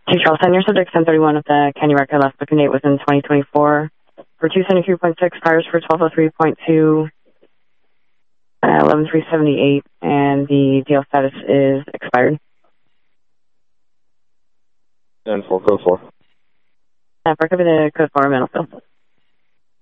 Chief Charles, your subject 1031 of the Kenya record last booking date was in 2024 for 273.6, tires for 1203.2, 11378, and the deal status is expired. And for code 4. For copy the code 4 mental fill.